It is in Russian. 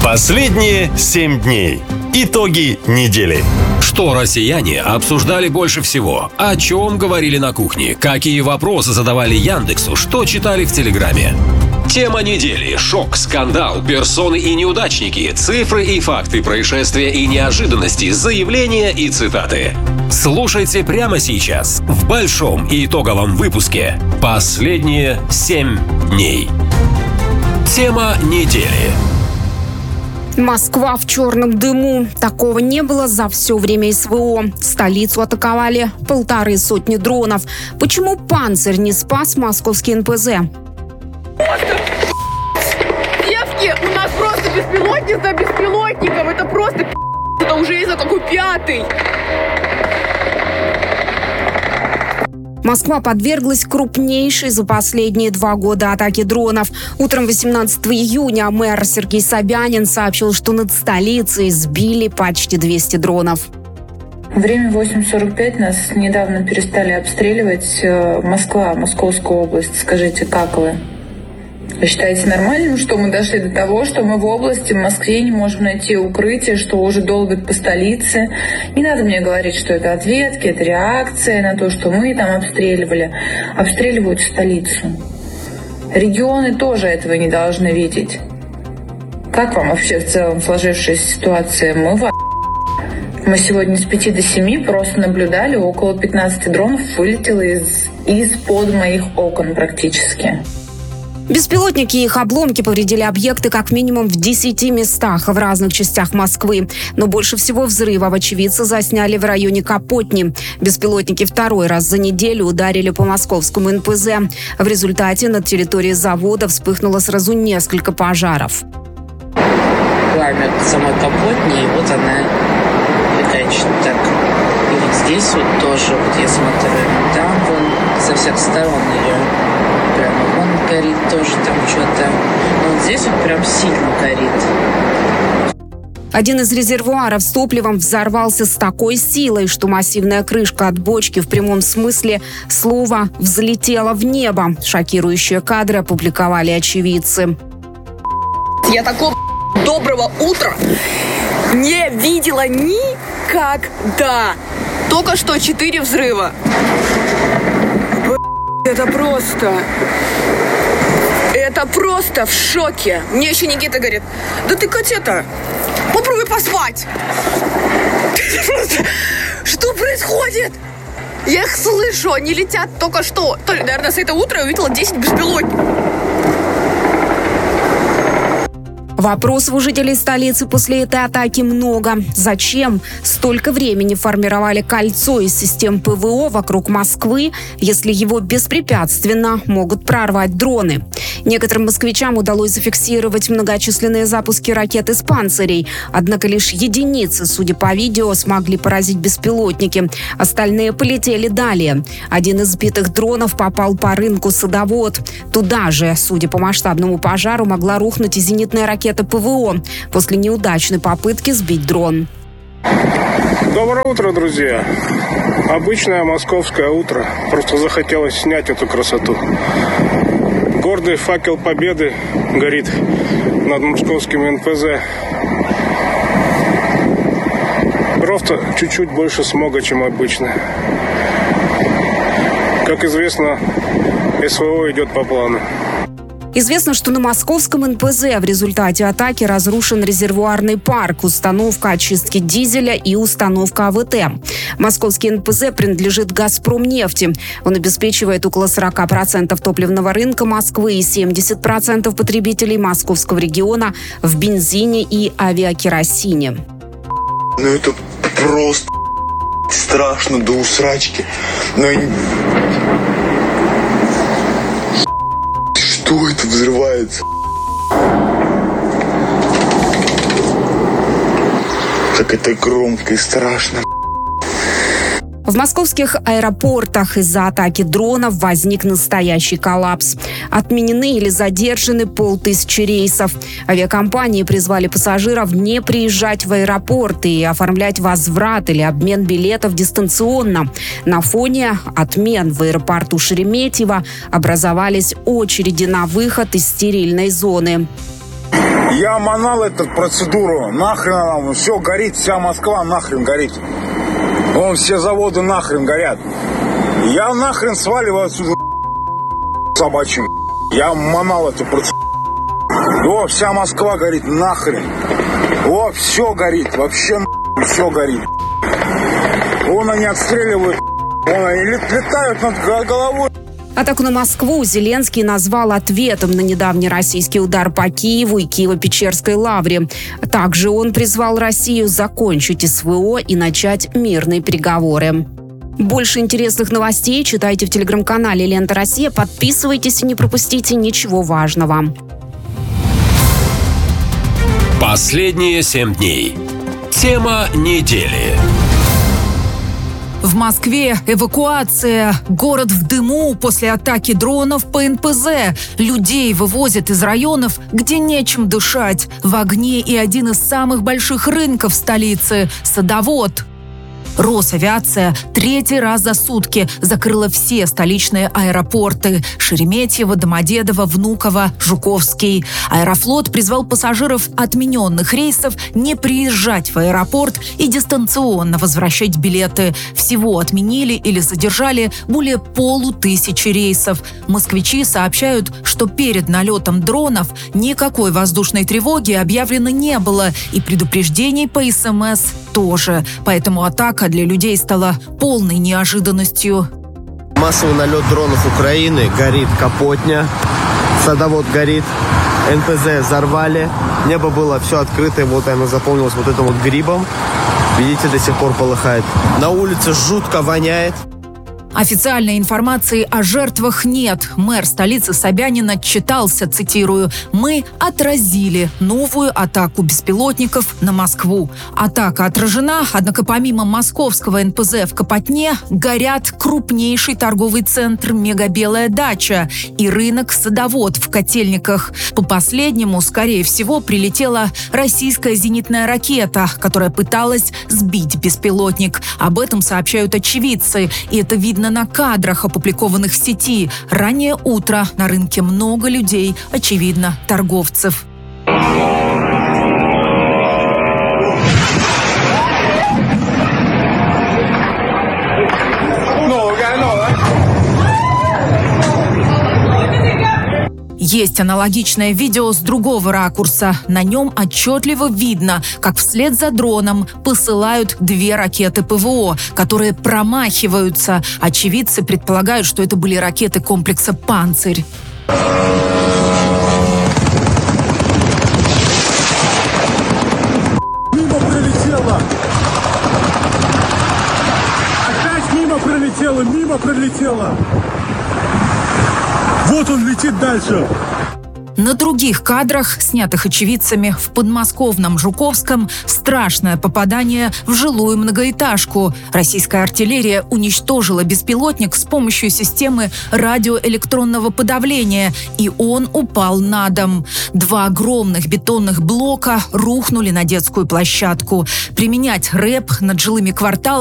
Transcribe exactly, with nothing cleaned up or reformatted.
Последние семь дней. Итоги недели. Что россияне обсуждали больше всего? О чем говорили на кухне? Какие вопросы задавали Яндексу? Что читали в Телеграме? Тема недели. Шок, скандал, персоны и неудачники, цифры и факты, происшествия и неожиданности, заявления и цитаты. Слушайте прямо сейчас в большом и итоговом выпуске «Последние семь дней». Тема недели. Москва в черном дыму. Такого не было за все время СВО. Столицу атаковали полторы сотни дронов. Почему «Панцирь» не спас московский эн пэ зэ? Девки, у нас просто беспилотник за беспилотником. Это просто это уже не знаю, какой пятый. Москва подверглась крупнейшей за последние два года атаке дронов. Утром восемнадцатого июня мэр Сергей Собянин сообщил, что над столицей сбили почти двести дронов. Время восемь сорок пять, нас недавно перестали обстреливать. Москва, Московская область. Скажите, как вы? Вы считаете нормальным, что мы дошли до того, что мы в области, в Москве не можем найти укрытие, что уже долбят по столице? Не надо мне говорить, что это ответки, это реакция на то, что мы там обстреливали. Обстреливают столицу. Регионы тоже этого не должны видеть. Как вам вообще в целом сложившаяся ситуация? Мы в Мы сегодня с пяти до семи просто наблюдали, около пятнадцати дронов вылетело из, из-под моих окон практически. Беспилотники и их обломки повредили объекты как минимум в десяти местах в разных частях Москвы. Но больше всего взрывов очевидцы засняли в районе Капотни. Беспилотники второй раз за неделю ударили по московскому эн пэ зэ. В результате на территории завода вспыхнуло сразу несколько пожаров. Пламя самой Капотни, вот она фигачит так. И вот здесь вот тоже, вот я смотрю, там вон со всех сторон ее прямо вон горит тоже там что-то. Но вот здесь вот прям сильно горит. Один из резервуаров с топливом взорвался с такой силой, что массивная крышка от бочки в прямом смысле слова взлетела в небо. Шокирующие кадры опубликовали очевидцы. Я такого доброго утра не видела никогда. Только что четыре взрыва. Это просто... Это просто в шоке. Мне еще Никита говорит: да ты, Катя-то, попробуй поспать. Что происходит? Я их слышу, они летят только что. То ли, наверное, с этого утра я увидела десять беспилотников. Вопросов у жителей столицы после этой атаки много. Зачем столько времени формировали кольцо из систем пэ вэ о вокруг Москвы, если его беспрепятственно могут прорвать дроны? Некоторым москвичам удалось зафиксировать многочисленные запуски ракет из «Панцирей». Однако лишь единицы, судя по видео, смогли поразить беспилотники. Остальные полетели далее. Один из сбитых дронов попал по рынку «Садовод». Туда же, судя по масштабному пожару, могла рухнуть и зенитная ракета пэ вэ о после неудачной попытки сбить дрон. Доброе утро, друзья. Обычное московское утро. Просто захотелось снять эту красоту. Гордый факел победы горит над московским эн пэ зэ. Просто чуть-чуть больше смога, чем обычно. Как известно, эс вэ о идет по плану. Известно, что на московском эн пэ зэ в результате атаки разрушен резервуарный парк, установка очистки дизеля и установка а вэ тэ. Московский эн пэ зэ принадлежит «Газпромнефти». Он обеспечивает около сорок процентов топливного рынка Москвы и семьдесят процентов потребителей московского региона в бензине и авиакеросине. Ну это просто страшно до усрачки. Но... Что это взрывается? Так это громко и страшно. В московских аэропортах из-за атаки дронов возник настоящий коллапс. Отменены или задержаны полтысячи рейсов. Авиакомпании призвали пассажиров не приезжать в аэропорт и оформлять возврат или обмен билетов дистанционно. На фоне отмен в аэропорту Шереметьево образовались очереди на выход из стерильной зоны. Я манал эту процедуру. Нахрен нам. Все горит, вся Москва нахрен горит. Вон все заводы нахрен горят. Я нахрен сваливаю отсюда собачью. Я манал эту процедуру. О, вся Москва горит нахрен. О, все горит. Вообще все горит. Вон они отстреливают. Вон они летают над головой. Атаку на Москву Зеленский назвал ответом на недавний российский удар по Киеву и Киево-Печерской лавре. Также он призвал Россию закончить СВО и начать мирные переговоры. Больше интересных новостей читайте в телеграм-канале «Лента Россия». Подписывайтесь и не пропустите ничего важного. Последние семь дней. Тема недели. В Москве эвакуация. Город в дыму после атаки дронов по эн пэ зэ. Людей вывозят из районов, где нечем дышать. В огне и один из самых больших рынков столицы – Садовод. Росавиация третий раз за сутки закрыла все столичные аэропорты – Шереметьево, Домодедово, Внуково, Жуковский. Аэрофлот призвал пассажиров отмененных рейсов не приезжать в аэропорт и дистанционно возвращать билеты. Всего отменили или задержали более полутысячи рейсов. Москвичи сообщают, что перед налетом дронов никакой воздушной тревоги объявлено не было, и предупреждений по эс эм эс тоже. Поэтому атака для людей стала полной неожиданностью. Массовый налет дронов Украины, горит Капотня, Садовод горит, эн пэ зэ взорвали, небо было все открытое, вот оно заполнилось вот этим вот грибом. Видите, до сих пор полыхает. На улице жутко воняет. Официальной информации о жертвах нет. Мэр столицы Собянин отчитался, цитирую, «Мы отразили новую атаку беспилотников на Москву». Атака отражена, однако помимо московского эн пэ зэ в Капотне горят крупнейший торговый центр «Мегабелая дача» и рынок «Садовод» в Котельниках. По последнему, скорее всего, прилетела российская зенитная ракета, которая пыталась сбить беспилотник. Об этом сообщают очевидцы, и это видно на кадрах, опубликованных в сети. Раннее утро, на рынке много людей, очевидно, торговцев. Есть аналогичное видео с другого ракурса. На нем отчетливо видно, как вслед за дроном посылают две ракеты пэ вэ о, которые промахиваются. Очевидцы предполагают, что это были ракеты комплекса «Панцирь». Мимо пролетело! Опять мимо пролетело, мимо пролетело! Вот он летит дальше. На других кадрах, снятых очевидцами в подмосковном Жуковском, страшное попадание в жилую многоэтажку. Российская артиллерия уничтожила беспилотник с помощью системы радиоэлектронного подавления, и он упал на дом. Два огромных бетонных блока рухнули на детскую площадку. Применять рэп над жилыми кварталами